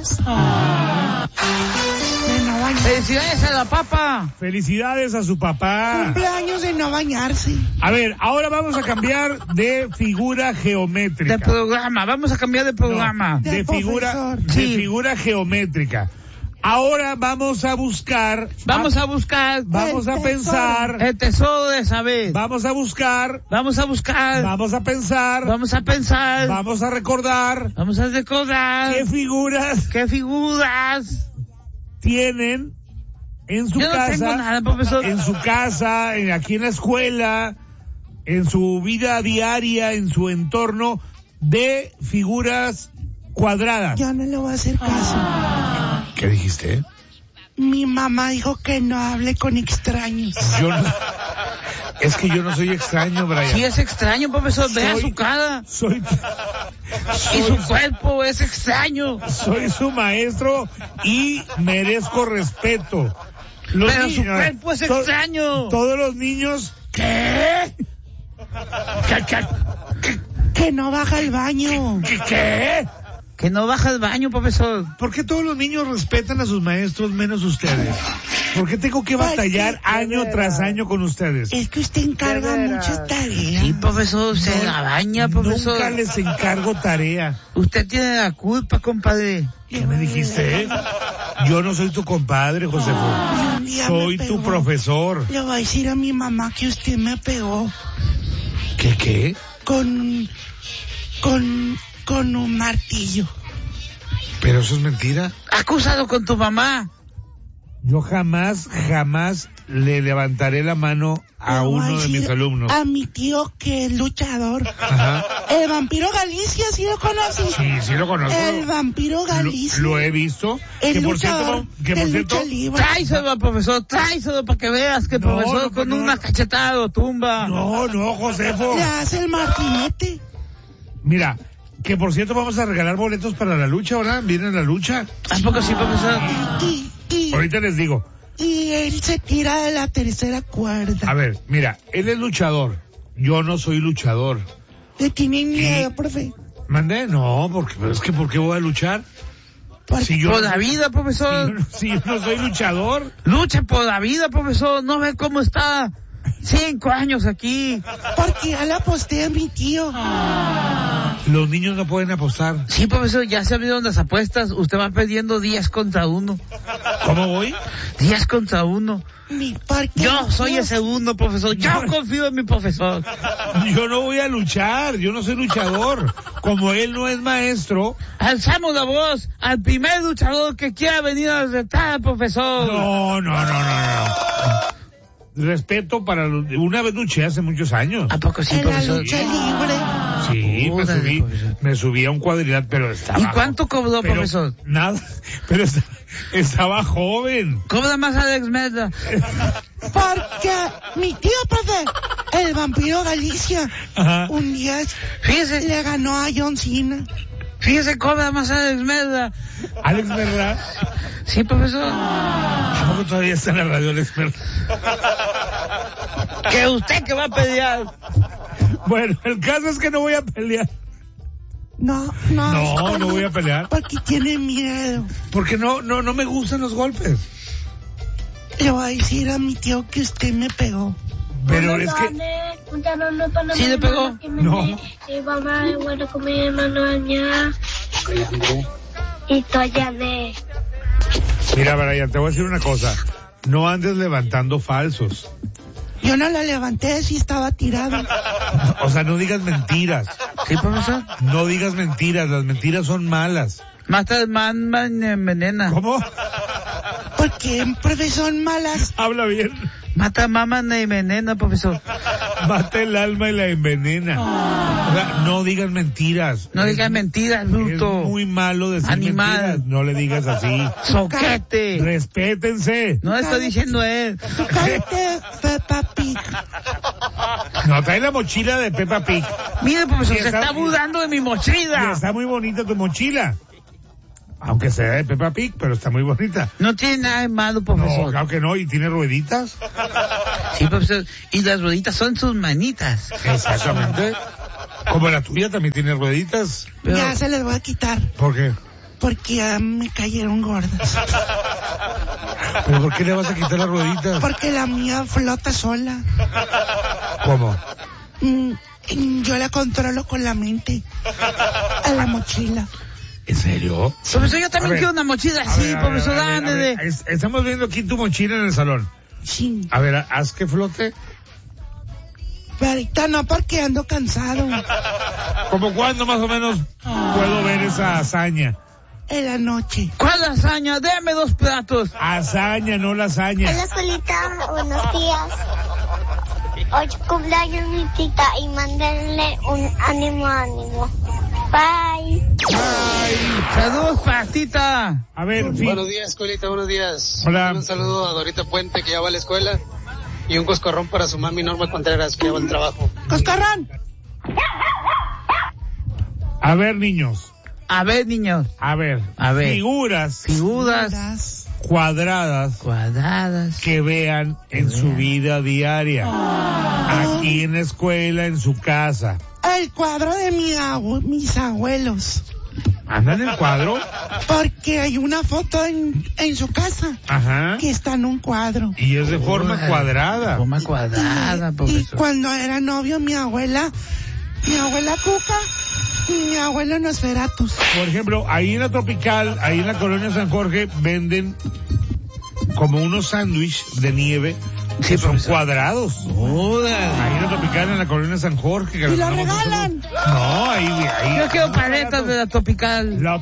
papas. De no bañarse. ¡Felicidades a la papa! Felicidades a su papá. Cumpleaños de no bañarse. A ver, ahora vamos a cambiar de figura geométrica. De programa, vamos a cambiar de programa. No, de figura geométrica. Ahora vamos a buscar, vamos a pensar, el tesoro de saber. vamos a buscar, Vamos a buscar, vamos a pensar, vamos a pensar, vamos a recordar vamos a recordar qué figuras tienen en su Yo no casa, tengo nada, profesor. en su casa, aquí en la escuela, en su vida diaria, en su entorno, de figuras cuadradas. Yo no le voy a hacer caso. ¿Qué dijiste? Mi mamá dijo que no hable con extraños. Es que yo no soy extraño, Brian. Sí es extraño, profesor, vea su cara. Y su cuerpo es extraño. Soy su maestro y merezco respeto. Pero su cuerpo es extraño. Todos los niños... ¿Qué? Que no baja al baño. ¿Qué? Que no baja al baño, profesor. ¿Por qué todos los niños respetan a sus maestros menos ustedes? ¿Por qué tengo que batallar año tras año con ustedes? Es que usted encarga muchas tareas. Sí, profesor, se la baña, profesor. Nunca les encargo tarea. Usted tiene la culpa, compadre. ¿Qué me dijiste? Yo no soy tu compadre, Josefo. Soy tu profesor. Le voy a decir a mi mamá que usted me pegó. ¿Qué? Con un martillo. Pero eso es mentira. Acusado con tu mamá. Yo jamás le levantaré la mano a uno de mis alumnos. A mi tío que es luchador. Ajá. El vampiro Galicia, ¿sí lo conoces? Sí lo conozco. El vampiro Galicia. Lo he visto. El que por luchador cierto, Tráiselo, profesor, tráiselo para que veas que el profesor con una cachetada lo tumba. No, Josefo. Le hace el martinete. Mira, que por cierto vamos a regalar boletos para la lucha, ¿verdad? ¿Viene la lucha? Tampoco sí, profesor. Ahorita les digo. Y él se tira de la tercera cuerda. A ver, mira, él es luchador. Yo no soy luchador. ¿Le tienen miedo, profe? ¿Mandé? No, pero es que ¿por qué voy a luchar? Si por la vida, profesor. Si yo no soy luchador. Lucha por la vida, profesor. No ve cómo está. 5 años aquí. Porque ya le aposté a mi tío. Los niños no pueden apostar. Sí, profesor, ya se abrieron las apuestas. Usted va perdiendo 10 contra 1. ¿Cómo voy? 10 contra 1. Yo soy el segundo, profesor. Yo confío en mi profesor. Yo no voy a luchar. Yo no soy luchador. Como él no es maestro. Alzamos la voz al primer luchador que quiera venir a retar al profesor. No. Respeto para una vez luché hace muchos años. ¿A poco sí, en profesor? La lucha libre. Sí, me subí a un cuadrilátero, pero estaba... ¿Y cuánto cobró, profesor? Nada, pero estaba joven. Cobra más Alex Merda. Porque mi tío, profe, el vampiro Galicia, Ajá. un día le ganó a John Cena. Fíjese, cobra más Alex Merda. ¿Alex Merda? Sí, profesor. ¿A poco todavía está en la radio Alex Merda? Que usted que va a pelear. Bueno, el caso es que no voy a pelear. No voy a pelear. Porque tiene miedo. Porque no me gustan los golpes. Le voy a decir a mi tío que usted me pegó. Pero es que... ¿Sí le pegó? No. Mamá, bueno, con mi hermano allá. Y Toyané. Mira, Brian, te voy a decir una cosa. No andes levantando falsos. Yo no la levanté si estaba tirado. O sea, no digas mentiras. ¿Sí, profesor? No digas mentiras, las mentiras son malas. Mata el man envenena. ¿Cómo? Porque, profesor, malas. Habla bien. Mata mamá y envenena, profesor. Mata el alma y la envenena. O sea, no digas mentiras. No digas mentiras, bruto. Es muy malo decir animal. Mentiras. No le digas así. Soquete. Respétense. No está diciendo él. Cállate, Peppa Pig. No, trae la mochila de Peppa Pig. Mire, profesor, Y se está burlando de mi mochila. Y está muy bonita tu mochila. Aunque sea de Peppa Pig, pero está muy bonita. No tiene nada de malo, profesor. No, claro que no. ¿Y tiene rueditas? Sí, profesor. Y las rueditas son sus manitas. Exactamente. Como la tuya también tiene rueditas. Pero... Ya se les voy a quitar. ¿Por qué? Porque ya me cayeron gordas. ¿Pero por qué le vas a quitar las rueditas? Porque la mía flota sola. ¿Cómo? Yo la controlo con la mente. A la mochila. ¿En serio? Profesor, yo también quiero una mochila así, profesor. Estamos viendo aquí tu mochila en el salón. Sí. A ver, haz que flote. Pero ahorita no, porque ando cansado. ¿Cómo cuándo más o menos puedo ver esa hazaña? En la noche. ¿Cuál lasaña? Déme 2 platos. Hazaña, no lasaña. Hola, escuelita, buenos días. Hoy cumpleaños mi tita y mándenle un ánimo. Bye. Saludos para tita. A ver, Buenos días, escuelita, buenos días. Hola. Un saludo a Dorita Puente, que ya va a la escuela. Y un coscorrón para su mami Norma Contreras, que ya va al trabajo. ¡Coscorrón! A ver, niños. A ver, niños. A ver. Figuras cuadradas que vean en su vida diaria. Aquí en la escuela, en su casa. El cuadro de mis abuelos. ¿Andan en el cuadro? Porque hay una foto en su casa. Ajá. Que está en un cuadro. Y es de forma cuadrada. Forma cuadrada, profesor. Y cuando era novio mi abuela Cuca y mi abuelo Nosferatus. Por ejemplo, ahí en la Tropical, ahí en la colonia San Jorge, venden como unos sándwiches de nieve que son cuadrados. Ahí en la Tropical, en la colonia San Jorge. ¿Y lo regalan? No, ahí. Yo quiero paletas de la Tropical.